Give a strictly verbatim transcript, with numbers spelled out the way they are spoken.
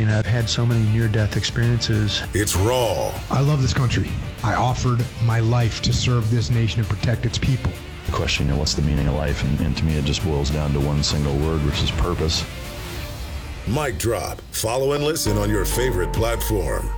mean, I've had so many near-death experiences. It's raw. I love this country. I offered my life to serve this nation and protect its people. The question, you know, what's the meaning of life? And, and to me, it just boils down to one single word, which is purpose. Mic Drop. Follow and listen on your favorite platform.